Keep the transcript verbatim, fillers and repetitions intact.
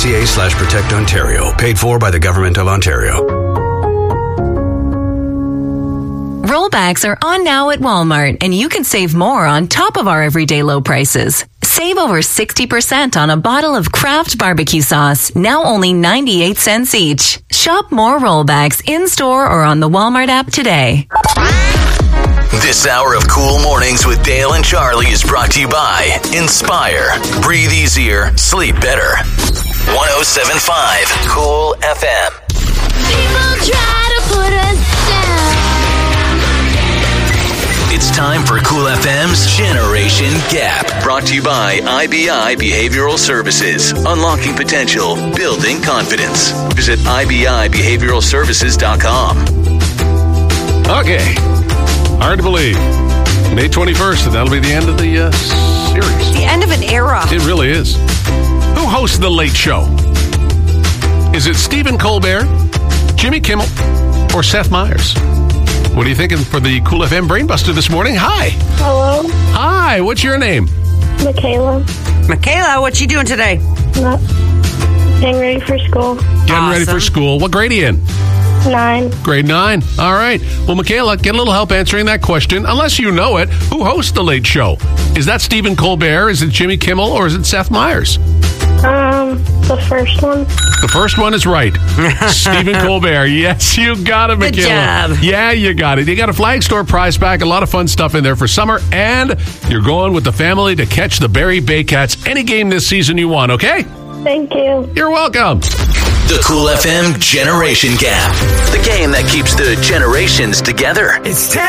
ca slash protect Ontario. Paid for by the Government of Ontario. Rollbacks are on now at Walmart, and you can save more on top of our everyday low prices. Save over sixty percent on a bottle of Kraft barbecue sauce, now only ninety-eight cents each. Shop more rollbacks in-store or on the Walmart app today. This hour of Cool Mornings with Dale and Charlie is brought to you by Inspire. Breathe easier, sleep better. one oh seven point five Cool F M. People try to put us down. It's time for Cool F M's Generation Gap. Brought to you by I B I Behavioral Services. Unlocking potential, building confidence. Visit I B I behavioral services dot com. Okay. Hard to believe. May twenty-first, and that'll be the end of the uh, series. The end of an era. It really is. Who hosts The Late Show? Is it Stephen Colbert, Jimmy Kimmel, or Seth Meyers? What are you thinking for the Cool F M Brainbuster this morning? Hi. Hello. Hi, what's your name? Michaela. Michaela, what you doing today? Not getting ready for school. Getting Awesome. ready for school. What grade are you in? Nine. Grade nine. All right. Well, Michaela, get a little help answering that question. Unless you know it, who hosts The Late Show? Is that Stephen Colbert? Is it Jimmy Kimmel? Or is it Seth Meyers? Um, the first one. The first one is right. Stephen Colbert. Yes, you got it, Good Michaela. job. Yeah, you got it. You got a Flag Store prize pack, a lot of fun stuff in there for summer, and you're going with the family to catch the Barrie Baycats any game this season you want, okay? Thank you. You're welcome. The Cool F M Generation Gap. The game that keeps the generations together. It's time.